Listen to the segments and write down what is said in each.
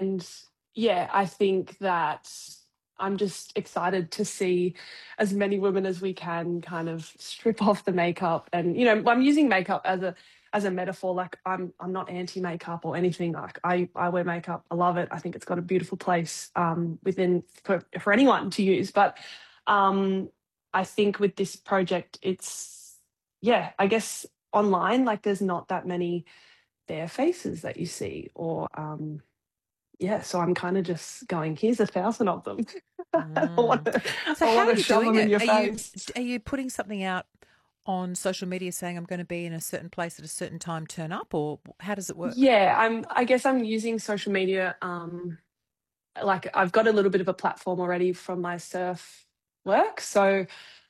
And yeah, I think that I'm just excited to see as many women as we can kind of strip off the makeup. And, I'm using makeup as a metaphor. Like I'm not anti makeup or anything. Like I wear makeup. I love it. I think it's got a beautiful place within for anyone to use. But I think with this project, yeah, I guess online, like there's not that many bare faces that you see, or yeah, so I'm kind of just going, here's 1,000 of them. I want Mm. to, So I how want are to you shove doing them in it? your Are you face. are you putting something out on social media saying I'm going to be in a certain place at a certain time, turn up, or how does it work? Yeah, I guess I'm using social media. Like I've got a little bit of a platform already from my surf work, so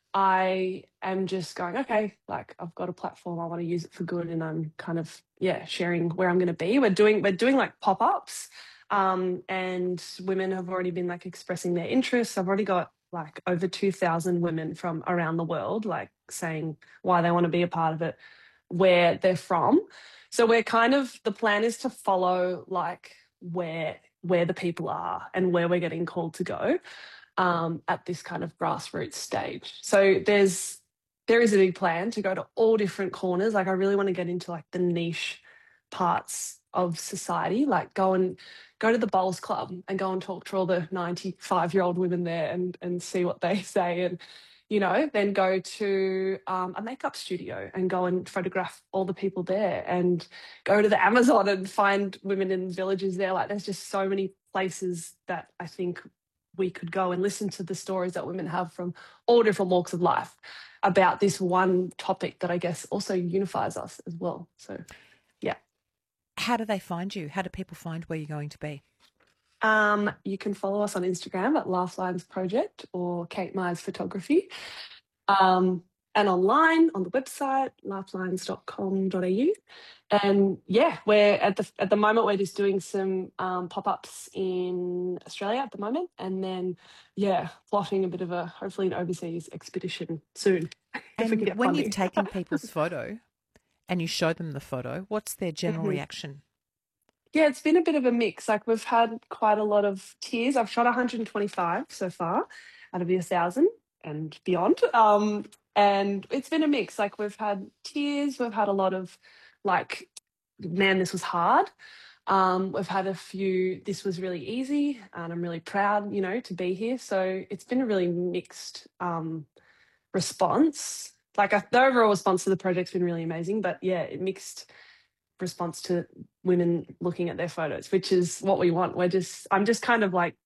I am just going, okay, like I've got a platform, I want to use it for good, and I'm kind of, yeah, sharing where I'm going to be. We're doing like pop-ups, and women have already been like expressing their interests. I've already got like over 2,000 women from around the world like saying why they want to be a part of it, where they're from. So the plan is to follow like where the people are and where we're getting called to go at this kind of grassroots stage. So there is a big plan to go to all different corners. Like I really want to get into like the niche parts of society, like go to the bowls club and go and talk to all the 95-year-old women there and see what they say, and then go to a makeup studio and go and photograph all the people there, and go to the Amazon and find women in villages there. Like there's just so many places that I think we could go and listen to the stories that women have from all different walks of life about this one topic that I guess also unifies us as well. So, yeah. How do they find you? How do people find where you're going to be? You can follow us on Instagram at Lifelines Project or Kate Myers Photography. Um, and online on the website, lifelines.com.au. And yeah, we're at the moment we're just doing some pop-ups in Australia at the moment, and then yeah, plotting a bit of a hopefully an overseas expedition soon if we can And get when you've funding. taken people's photo and you show them the photo, what's their general Mhm. reaction? Yeah, it's been a bit of a mix. Like we've had quite a lot of tears. I've shot 125 so far out of the 1,000 and beyond. And it's been a mix. Like we've had tears, we've had a lot of like, man, this was hard. We've had a few, this was really easy, and I'm really proud, to be here. So it's been a really mixed response. Like the overall response to the project's been really amazing, but yeah, it mixed response to women looking at their photos, which is what we want. I'm just kind of like,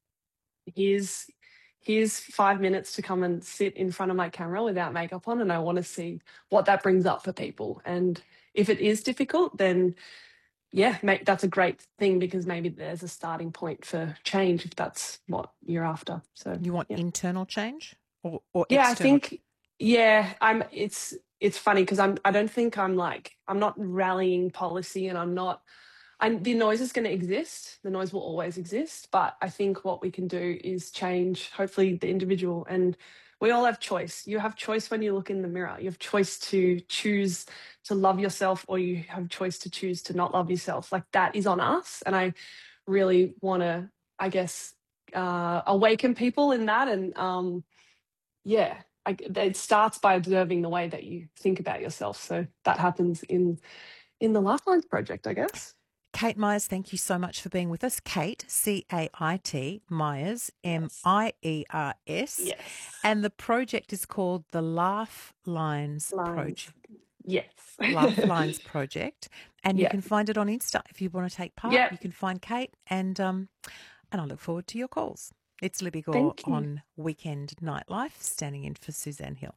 here's 5 minutes to come and sit in front of my camera without makeup on, and I want to see what that brings up for people. And if it is difficult, then yeah, that's a great thing, because maybe there's a starting point for change if that's what you're after. So You want yeah. internal change or Yeah, I external? think, yeah, it's funny because I don't think I'm not rallying policy, and the noise is going to exist. The noise will always exist, but I think what we can do is change, hopefully, the individual. And we all have choice. You have choice when you look in the mirror. You have choice to choose to love yourself, or you have choice to choose to not love yourself. Like that is on us, and I really want to, I guess, awaken people in that. And yeah, it starts by observing the way that you think about yourself. So that happens in the Lifelines project, I guess. Kate Myers, thank you so much for being with us. Kate, Cait, Myers, Yes. Miers. Yes. And the project is called the Laugh Lines Lines. Project. Yes. Laugh Lines Project. And you Yeah. can find it on Insta if you want to take part. Yeah. You can find Kate, and I look forward to your calls. It's Libby Gore Thank you. on Weekend Nightlife, standing in for Suzanne Hill.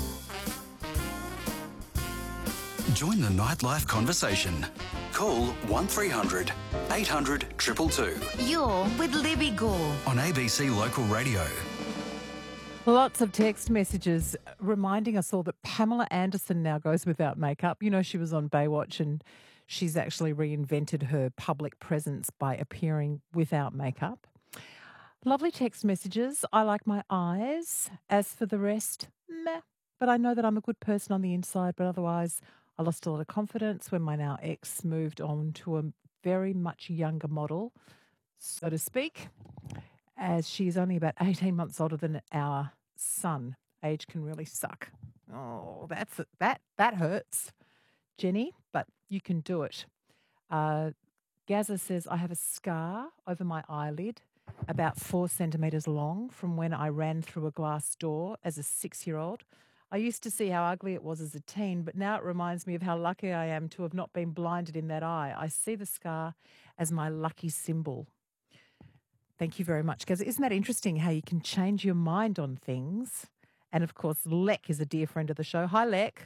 Join the nightlife conversation. Call 1300 800 222 You're with Libby Gore. on ABC Local Radio. Lots of text messages reminding us all that Pamela Anderson now goes without makeup. You know, she was on Baywatch and she's actually reinvented her public presence by appearing without makeup. Lovely text messages. I like my eyes. As for the rest, meh. But I know that I'm a good person on the inside, but otherwise I lost a lot of confidence when my now ex moved on to a very much younger model. so to speak, as she's only about 18 months older than our son. Age can really suck. Oh, that hurts, Jenny, but you can do it. Gaza says, I have a scar over my eyelid about 4 centimetres long from when I ran through a glass door as a 6-year-old. I used to see how ugly it was as a teen, but now it reminds me of how lucky I am to have not been blinded in that eye. I see the scar as my lucky symbol. Thank you very much, Gaza. Isn't that interesting how you can change your mind on things? And, of course, Lek is a dear friend of the show. Hi, Lek.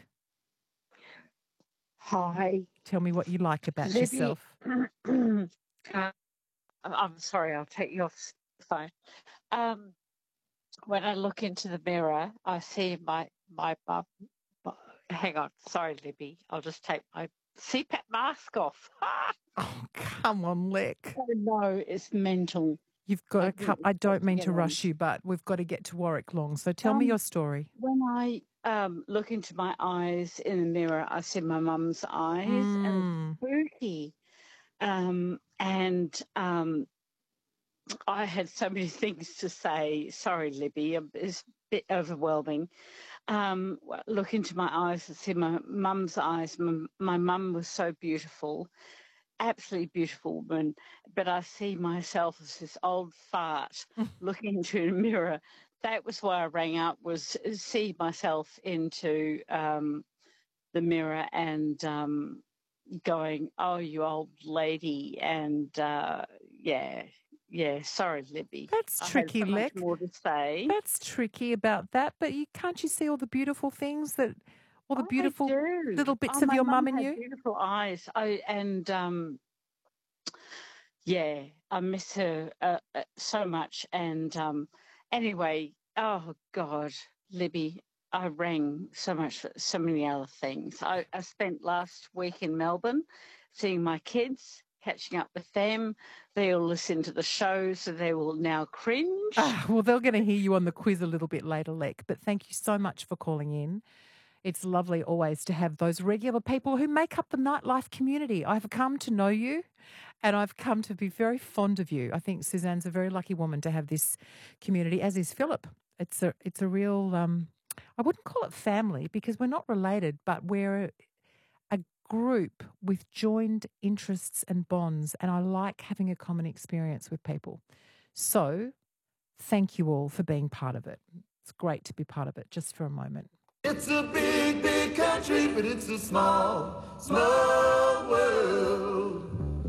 Hi. Tell me what you like about Libby, yourself. I'm sorry, I'll take you off the phone. When I look into the mirror, I see my mum. Hang on. Sorry, Libby. I'll just take my CPAP mask off. Oh, come on, Lek. Oh, no, it's mental. You've got to come. I don't mean to rush you, but we've got to get to Warwick Long. So tell me your story. When I look into my eyes in the mirror, I see my mum's eyes, and it's spooky. I had so many things to say. Sorry, Libby, it's a bit overwhelming. Look into my eyes and see my mum's eyes. My mum was so beautiful, absolutely beautiful woman, but I see myself as this old fart looking into a mirror. That was why I rang up, was see myself into the mirror and going, oh, you old lady, and yeah, sorry, Libby. That's tricky, I have so Lek. much more to say. That's tricky about that, but can't you see all the beautiful things all the beautiful little bits of your mum and you? Beautiful eyes. I miss her so much. And anyway, oh God, Libby, I rang so much for so many other things. I spent last week in Melbourne seeing my kids, catching up with them. They all listen to the show, so they will now cringe. Well, they're going to hear you on the quiz a little bit later, Lek, but thank you so much for calling in. It's lovely always to have those regular people who make up the nightlife community. I've come to know you and I've come to be very fond of you. I think Suzanne's a very lucky woman to have this community, as is Philip. It's a real, I wouldn't call it family because we're not related, but we're a group with joined interests and bonds, and I like having a common experience with people. So thank you all for being part of it. It's great to be part of it just for a moment. It's a big, big country, but it's a small, small world.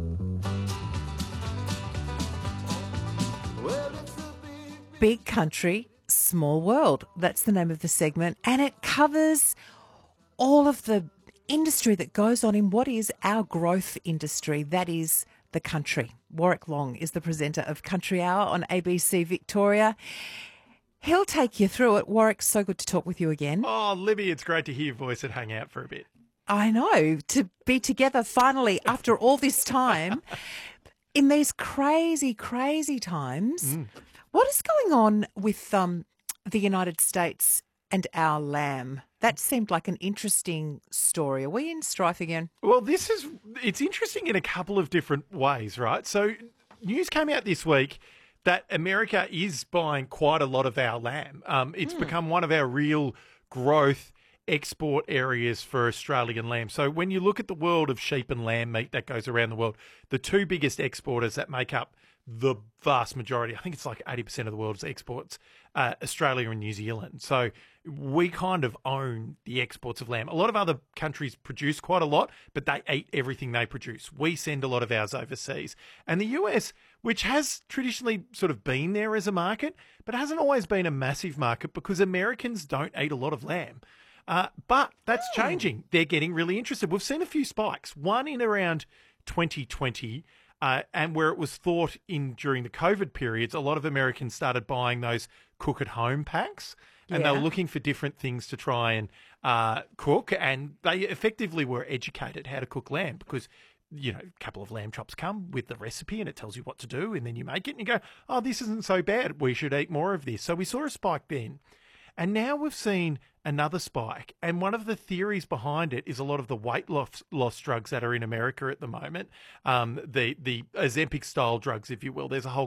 Well, it's a Big Country, Small World. That's the name of the segment, and it covers all of the industry that goes on in what is our growth industry, that is the country. Warwick Long is the presenter of Country Hour on ABC Victoria. He'll take you through it. Warwick, so good to talk with you again. Oh, Libby, it's great to hear your voice and hang out for a bit. I know, to be together finally after all this time in these crazy, crazy times. What is going on with the United States and our lamb? That seemed like an interesting story. Are we in strife again? Well, it's interesting in a couple of different ways, right? So news came out this week that America is buying quite a lot of our lamb. It's become one of our real growth export areas for Australian lamb. So when you look at the world of sheep and lamb meat that goes around the world, the two biggest exporters that make up the vast majority, I think it's like 80% of the world's exports, Australia and New Zealand. So we kind of own the exports of lamb. A lot of other countries produce quite a lot, but they eat everything they produce. We send a lot of ours overseas. And the US, which has traditionally sort of been there as a market, but hasn't always been a massive market because Americans don't eat a lot of lamb. But that's changing. They're getting really interested. We've seen a few spikes, one in around 2020, and where it was thought during the COVID periods, a lot of Americans started buying those cook-at-home packs, and they were looking for different things to try and cook, and they effectively were educated how to cook lamb because, you know, a couple of lamb chops come with the recipe and it tells you what to do, and then you make it and you go, oh, this isn't so bad. We should eat more of this. So we saw a spike then. And now we've seen another spike. And one of the theories behind it is a lot of the weight loss drugs that are in America at the moment, the Ozempic style drugs, if you will. There's a whole